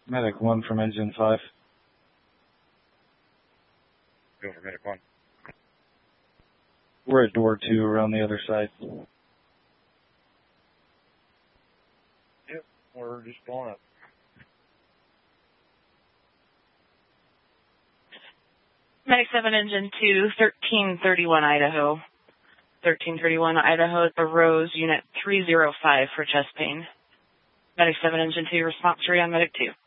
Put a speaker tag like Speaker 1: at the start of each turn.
Speaker 1: Medic 1 from Engine 5.
Speaker 2: Go for Medic 1.
Speaker 1: We're at door 2 around the other side.
Speaker 2: Yep, we're just blowing up.
Speaker 3: Medic 7, Engine 2, 1331 Idaho. 1331 Idaho, arose Unit 305 for chest pain. Medic 7, Engine 2, response 3 on Medic 2.